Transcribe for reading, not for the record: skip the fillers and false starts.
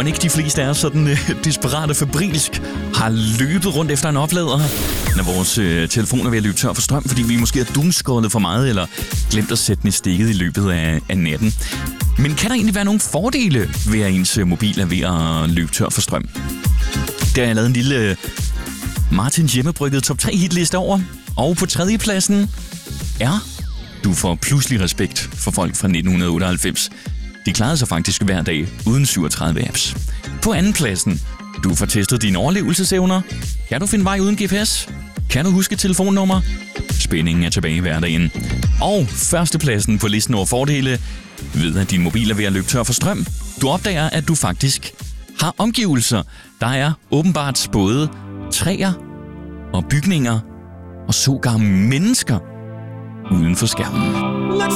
man ikke de fleste af os sådan desperat og febrilsk har løbet rundt efter en oplader, når vores telefon er ved at løbe tør for strøm, fordi vi måske har doomscrollet for meget eller glemt at sætte den i stikket i løbet af natten. Men kan der egentlig være nogle fordele ved, at ens mobil er ved at løbe tør for strøm? Der har jeg lavet en lille Martins hjemmebrygget top 3 hitliste over. Og på 3. pladsen er du får pludselig respekt for folk fra 1998. De klarede sig faktisk hver dag uden 37 apps. På 2. pladsen, du får testet dine overlevelsesevner. Kan du finde vej uden GPS? Kan du huske telefonnummer? Spændingen er tilbage i hverdagen. Og 1. pladsen på listen over fordele ved, at din mobil er ved at løbe tør for strøm. Du opdager, at du faktisk har omgivelser. Der er åbenbart både træer og bygninger og sågar mennesker uden for skærmen.